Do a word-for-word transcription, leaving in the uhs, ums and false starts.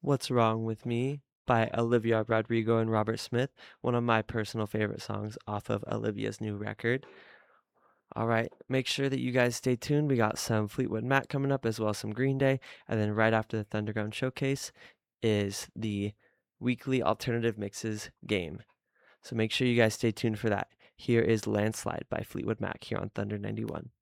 What's Wrong with Me by Olivia Rodrigo and Robert Smith, one of my personal favorite songs off of Olivia's new record. All right, make sure that you guys stay tuned. We got some Fleetwood Mac coming up as well as some Green Day. And then right after the Thunderground Showcase is the weekly alternative mixes game. So make sure you guys stay tuned for that. Here is Landslide by Fleetwood Mac here on Thunder ninety-one.